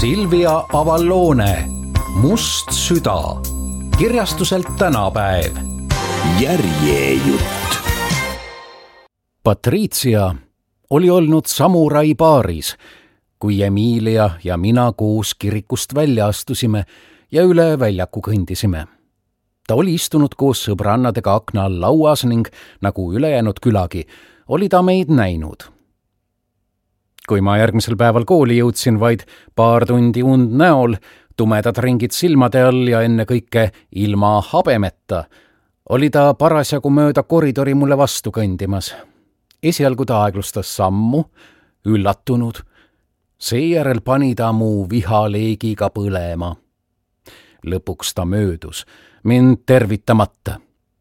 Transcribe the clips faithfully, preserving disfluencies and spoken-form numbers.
Silvia Avallone, Must süda, kirjastuselt Tänapäev. Järjejutt. Patricia oli olnud samurai baaris, kui Emilia ja mina koos kirikust välja astusime ja üle väljaku kõndisime. Ta oli istunud koos sõbrannadega akna all lauas ning, nagu ülejäänud külagi, oli ta meid näinud. Kui ma järgmisel päeval kooli jõudsin vaid paar tundi und näol, tumedad ringid silmade all ja enne kõike ilma habemeta, oli ta parasjagu mööda koridori mulle vastu kõndimas. Esialgu ta aeglustas sammu, üllatunud. Seejärel pani ta mu vihaleegiga põlema. Lõpuks ta möödus, mind tervitamata.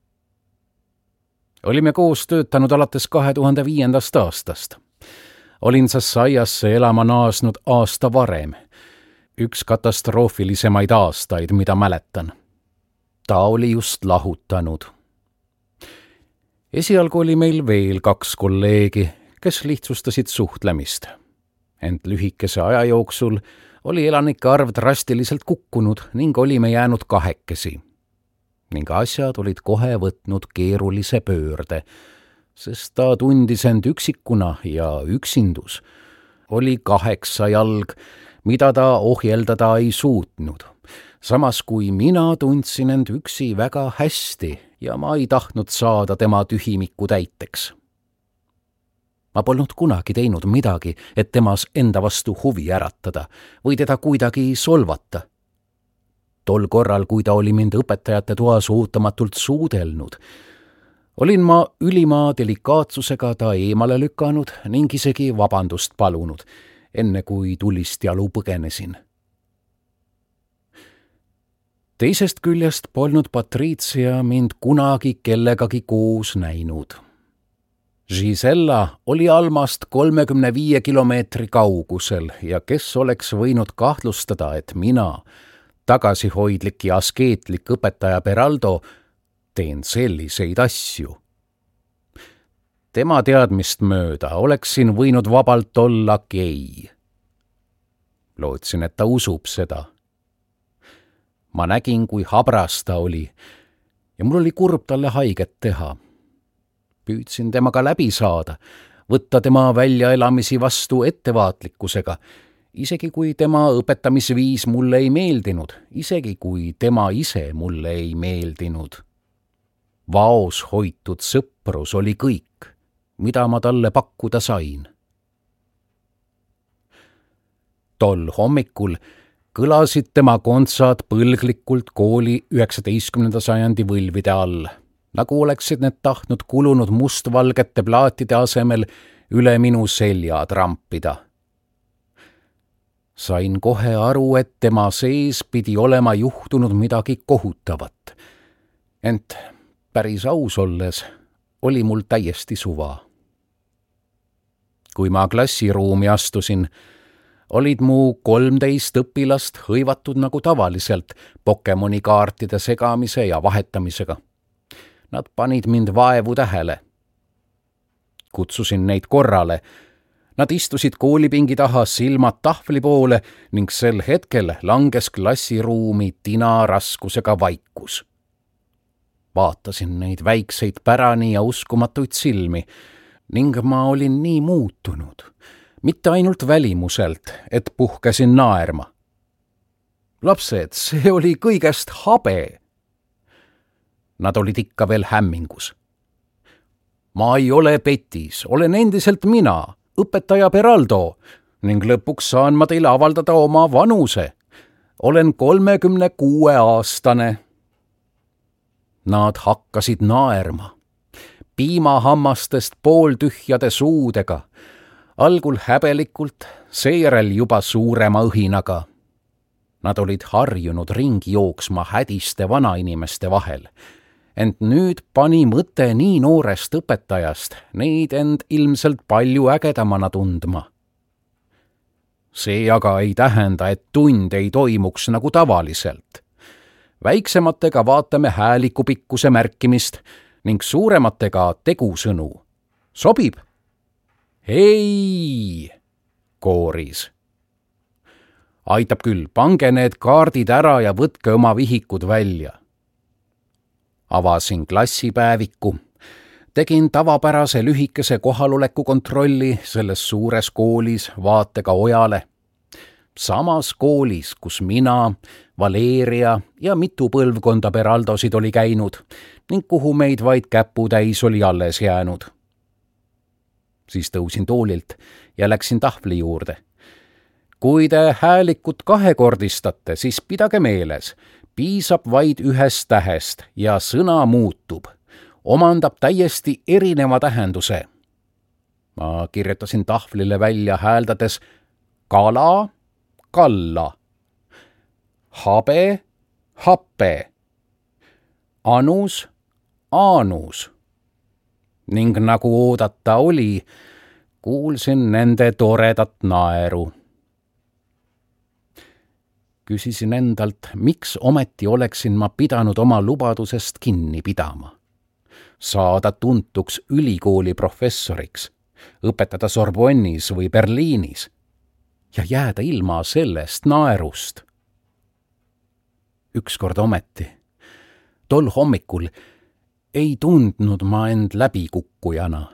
Olime koos töötanud alates kahe tuhande viiendast aastast. Olin Sassaiasse elama naasnud aasta varem. Üks katastroofilisemaid aastaid, mida mäletan. Ta oli just lahutanud. Esialgu oli meil veel kaks kolleegi, kes lihtsustasid suhtlemist. Ent lühikese aja jooksul oli elanike arv drastiliselt kukkunud ning olime jäänud kahekesi. Ning asjad olid kohe võtnud keerulise pöörde, sest ta tundis end üksikuna ja üksindus oli kaheksa jalg, mida ta ohjeldada ei suutnud. Samas kui mina tundsin end üksi väga hästi ja ma ei tahtnud saada tema tühimiku täiteks. Ma polnud kunagi teinud midagi, et temas enda vastu huvi äratada või teda kuidagi solvata. Tol korral, kui ta oli mind õpetajate toas ootamatult suudelnud, olin ma ülima delikaatsusega ta eemale lükanud ning isegi vabandust palunud, enne kui tulist jalu põgenesin. Teisest küljest polnud Patricia mind kunagi kellegagi koos näinud. Gisella oli Almast kolmekümne viie kilomeetri kaugusel ja kes oleks võinud kahtlustada, et mina, tagasihoidlik ja askeetlik õpetaja Beraldo, teen selliseid asju. Tema teadmist mööda oleksin võinud vabalt olla gei. Lootsin, et ta usub seda. Ma nägin, kui habras ta oli ja mul oli kurb talle haiget teha. Püüdsin temaga läbi saada, võtta tema väljaelamisi vastu ettevaatlikkusega, isegi kui tema õpetamisviis mulle ei meeldinud, isegi kui tema ise mulle ei meeldinud. Vaos hoitud sõprus oli kõik, mida ma talle pakkuda sain. Tol hommikul kõlasid tema kontsad põlglikult kooli üheksateistkümnenda sajandi võlvide all, nagu oleksid need tahtnud kulunud mustvalgete plaatide asemel üle minu selja trampida. Sain kohe aru, et tema sees pidi olema juhtunud midagi kohutavat. Ent päris aus olles oli mul täiesti suva. Kui ma klassiruumi astusin, olid mu kolmteist õpilast hõivatud nagu tavaliselt Pokemoni kaartide segamise ja vahetamisega. Nad panid mind vaevu tähele. Kutsusin neid korrale. Nad istusid koolipingi taha silmad tahvli poole ning sel hetkel langes klassiruumi tina raskusega vaikus. Vaatasin neid väikseid pärani ja uskumatuid silmi ning ma olin nii muutunud, mitte ainult välimuselt, et puhkesin naerma. Lapsed, see oli kõigest habe. Nad olid ikka veel hämmingus. Ma ei ole petis, olen endiselt mina, õpetaja Beraldo, ning lõpuks saan ma teile avaldada oma vanuse. Olen kolmekümne kuue aastane. Nad hakkasid naerma, piimahammastest pooltühjade suudega, algul häbelikult, seejärel juba suurema õhinaga. Nad olid harjunud ringi jooksma hädiste vanainimeste vahel, ent nüüd pani mõte nii noorest õpetajast neid end ilmselt palju ägedamana tundma. See aga ei tähenda, et tund ei toimuks nagu tavaliselt. Väiksematega vaatame häälikupikkuse märkimist ning suurematega tegusõnu. Sobib? Hei! Kooris. Aitab küll, pange need kaardid ära ja võtke oma vihikud välja. Avasin klassipäeviku, tegin tavapärase lühikese kohaloleku kontrolli selles suures koolis vaatega ojale. Samas koolis, kus mina, Valeria ja mitu põlvkonda Peraldosid oli käinud ning kuhu meid vaid käputäis oli alles jäänud. Siis tõusin toolilt ja läksin tahvli juurde. Kui te häälikut kahekordistate, siis pidage meeles, piisab vaid ühest tähest ja sõna muutub, omandab täiesti erineva tähenduse. Ma kirjutasin tahvlile välja hääldades kala, kalla, habe, happe, anus, aanus. Ning nagu oodata oli, kuulsin nende toredat naeru. Küsisin endalt, miks ometi oleksin ma pidanud oma lubadusest kinni pidama. Saada tuntuks ülikooli professoriks, õpetada Sorbonnis või Berliinis ja jääda ilma sellest naerust. Ükskord ometi, tol hommikul ei tundnud ma end läbikukkujana.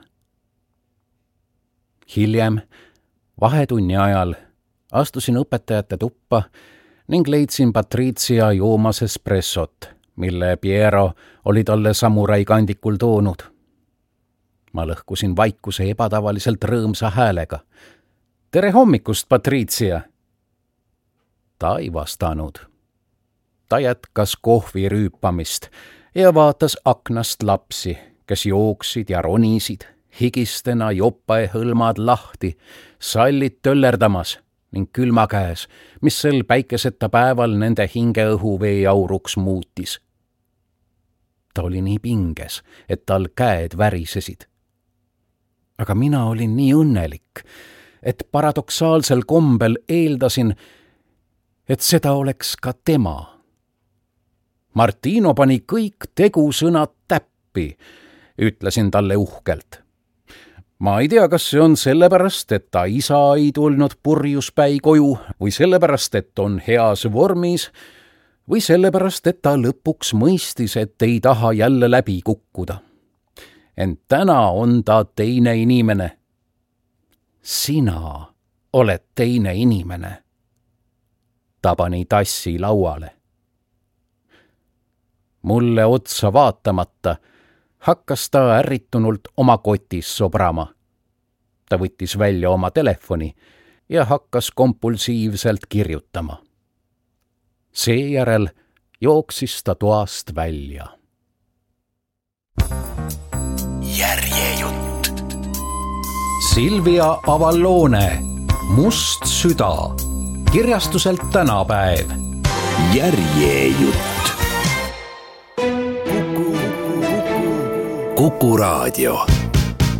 Hiljem, vahetunni ajal, astusin õpetajate tuppa ning leidsin Patrizia joomas espressot, mille Piero oli talle samurai kandikul toonud. Ma lõhkusin vaikuse ebatavaliselt rõõmsa häälega. Tere hommikust, Patrizia! Ta ei vastanud. Ta jätkas kohvi rüüpamist ja vaatas aknast lapsi, kes jooksid ja ronisid, higistena jopae hõlmad lahti, sallid töllerdamas ning külma käes, mis sel päikeseta päeval nende hingeõhu veejauruks muutis. Ta oli nii pinges, et tal käed värisesid. Aga mina olin nii õnnelik, et paradoksaalsel kombel eeldasin, et seda oleks ka tema. Martino pani kõik tegusõnad täppi, ütlesin talle uhkelt. Ma ei tea, kas see on sellepärast, et ta isa ei tulnud purjuspäi koju või sellepärast, et on heas vormis või sellepärast, et ta lõpuks mõistis, et ei taha jälle läbi kukkuda. Ent täna on ta teine inimene. Sina oled teine inimene. Ta pani tassi lauale. Mulle otsa vaatamata hakkas ta ärritunult oma kotis sobrama. Ta võttis välja oma telefoni ja hakkas kompulsiivselt kirjutama. Seejärel jooksis ta toast välja. Järjejutt. Silvia Avallone, Must süda. Kirjastuselt Tänapäev. Järjejutt. Kuku Raadio.